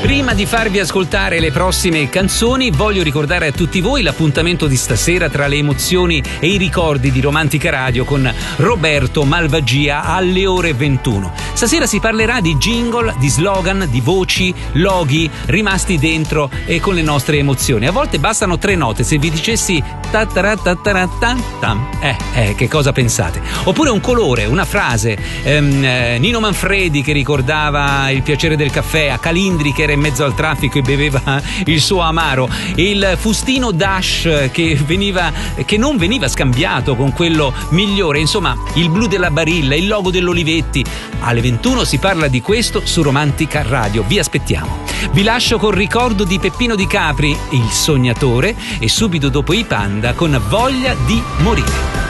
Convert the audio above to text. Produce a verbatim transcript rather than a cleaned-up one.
Prima di farvi ascoltare le prossime canzoni, voglio ricordare a tutti voi l'appuntamento di stasera tra le emozioni e i ricordi di Romantica Radio con Roberto Malvagia alle ore ventuno. Stasera si parlerà di jingle, di slogan, di voci, loghi rimasti dentro e con le nostre emozioni. A volte bastano tre note. Se vi dicessi ta ta ta ta ta ta, eh, eh, che cosa pensate? Oppure un colore, una frase. Ehm, eh, Nino Manfredi che ricordava il piacere del caffè, a Calindri che era in mezzo al traffico e beveva il suo amaro, il fustino Dash che veniva che non veniva scambiato con quello migliore, insomma il blu della Barilla, il logo dell'Olivetti. Alle ventuno si parla di questo su Romantica Radio, vi aspettiamo. Vi lascio col ricordo di Peppino Di Capri, Il Sognatore, e subito dopo i Panda con Voglia di morire.